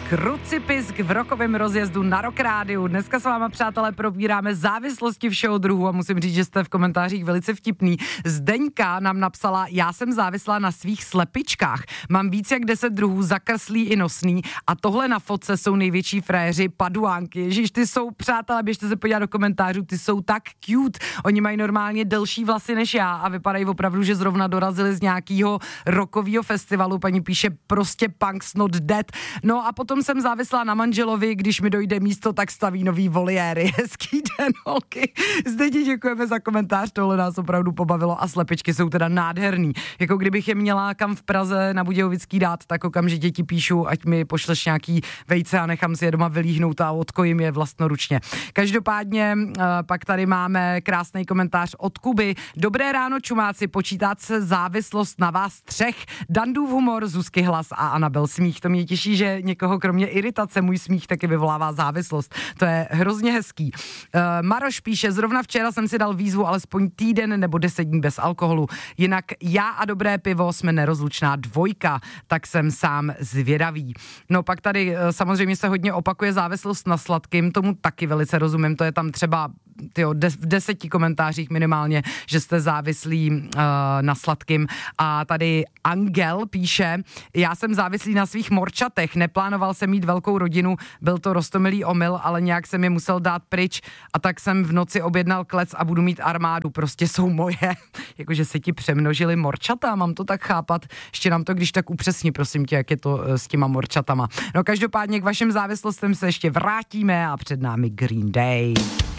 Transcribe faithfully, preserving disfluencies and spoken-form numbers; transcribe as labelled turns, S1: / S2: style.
S1: Krucipisk v rokovém rozjezdu na Rock Rádiu. Dneska s váma, přátelé, probíráme závislosti všeho druhu a musím říct, že jste v komentářích velice vtipný. Zdeňka nám napsala, já jsem závislá na svých slepičkách. Mám víc jak deset druhů, zakrslý i nosný a tohle na fotce jsou největší fréři paduánky. Ježiš, ty jsou, přátelé, běžte se podívat do komentářů, ty jsou tak cute. Oni mají normálně delší vlasy než já a vypadají opravdu, že zrovna dorazili z nějakého rockového festivalu. Paní píše, prostě punk's not dead. No a potom jsem závislá na manželovi, když mi dojde místo, tak staví nový voliéry. Hezký den, holky. Zde ti děkujeme za komentář, tohle nás opravdu pobavilo a slepičky jsou teda nádherný. Jako kdybych je měla kam v Praze na Budějovický dát, tak okamžitě ti píšu, ať mi pošleš nějaký vejce a nechám si je doma vylíhnout a odkojím je vlastnoručně. Každopádně pak tady máme krásný komentář od Kuby. Dobré ráno, čumáci, počítat se závislost na vás třech. Dandův humor, Zuzky hlas a Anabel smích. To mě těší, že někoho kromě iritace můj smích taky vyvolává závislost. To je hrozně hezký. Uh, Maroš píše, zrovna včera jsem si dal výzvu alespoň týden nebo deset dní bez alkoholu. Jinak já a dobré pivo jsme nerozlučná dvojka, tak jsem sám zvědavý. No pak tady uh, samozřejmě se hodně opakuje závislost na sladkým, tomu taky velice rozumím, to je tam třeba tyjo, de- v deseti komentářích minimálně, že jste závislí uh, na sladkým. A tady Angel píše, já jsem závislý na svých morčatech, neplánoval jsem mít velkou rodinu, byl to roztomilý omyl, ale nějak jsem je musel dát pryč a tak jsem v noci objednal klec a budu mít armádu, prostě jsou moje. Jakože se ti přemnožili morčata, mám to tak chápat. Ještě nám to když tak upřesni, prosím tě, jak je to uh, s těma morčatama. No každopádně k vašim závislostem se ještě vrátíme a před námi Green Day.